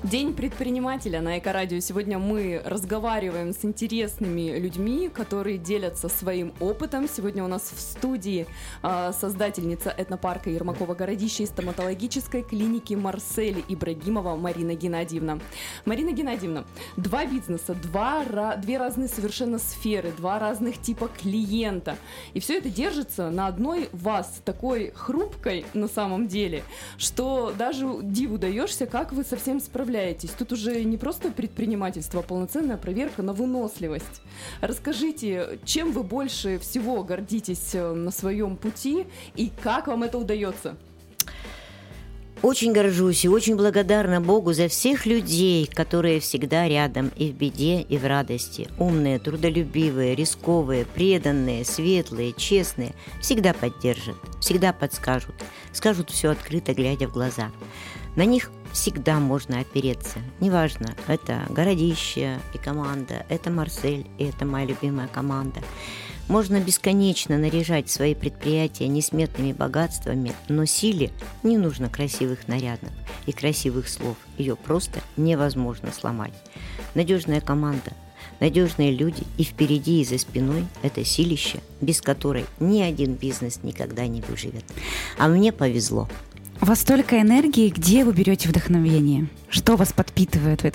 День предпринимателя на Эко-радио. Сегодня мы разговариваем с интересными людьми, которые делятся своим опытом. Сегодня у нас в студии создательница этнопарка Ермакова-Городище и стоматологической клиники Марсель Ибрагимова Марина Геннадьевна. Марина Геннадьевна, два бизнеса, две разные совершенно сферы, два разных типа клиента. И все это держится на одной вас, такой хрупкой на самом деле, что даже диву даешься, как вы со всем справляетесь. Тут уже не просто предпринимательство, а полноценная проверка на выносливость. Расскажите, чем вы больше всего гордитесь на своем пути и как вам это удается? Очень горжусь и очень благодарна Богу за всех людей, которые всегда рядом и в беде, и в радости. Умные, трудолюбивые, рисковые, преданные, светлые, честные. Всегда поддержат, всегда подскажут, скажут все открыто, глядя в глаза. На них всегда можно опереться. Неважно, это Городище и команда, это Марсель и это моя любимая команда. Можно бесконечно наряжать свои предприятия несметными богатствами, но силе не нужно красивых нарядов и красивых слов. Ее просто невозможно сломать. Надежная команда, надежные люди и впереди, и за спиной – это силище, без которой ни один бизнес никогда не выживет. А мне повезло. У вас столько энергии, где вы берете вдохновение? Что вас подпитывает в этой